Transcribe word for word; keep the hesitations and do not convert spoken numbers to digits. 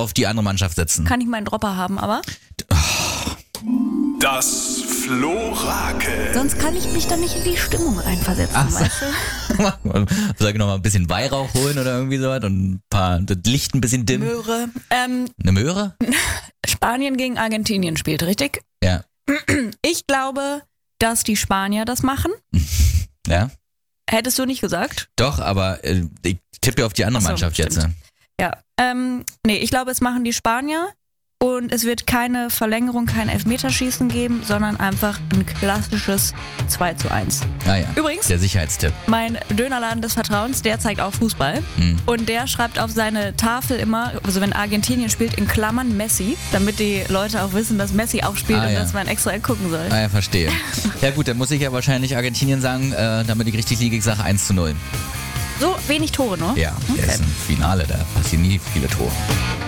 auf die andere Mannschaft setzen. Kann ich meinen Dropper haben, aber? Das Florakel. Sonst kann ich mich da nicht in die Stimmung reinversetzen, Ach so. weißt du? Soll ich noch mal ein bisschen Weihrauch holen oder irgendwie sowas und ein paar, das Licht ein bisschen dimmen? Möhre. Ähm, Eine Möhre? Spanien gegen Argentinien spielt, richtig? Ja. Ich glaube, dass die Spanier das machen. Ja? Hättest du nicht gesagt? Doch, aber äh, ich tippe auf die andere Ach so, Mannschaft jetzt. stimmt. Ja. Ähm, nee, ich glaube, es machen die Spanier. Und es wird keine Verlängerung, kein Elfmeterschießen geben, sondern einfach ein klassisches zwei zu eins. Ah ja, Übrigens, der Sicherheitstipp. mein Dönerladen des Vertrauens, der zeigt auch Fußball. Hm. Und der schreibt auf seine Tafel immer, also wenn Argentinien spielt, in Klammern Messi, damit die Leute auch wissen, dass Messi auch spielt Ah, und ja. dass man extra gucken soll. Ah ja, verstehe. Ja gut, dann muss ich ja wahrscheinlich Argentinien sagen, äh, damit ich richtig liege, ich sage eins zu null. So wenig Tore, ne? Ja, Okay. das ist ein Finale, da passieren nie viele Tore.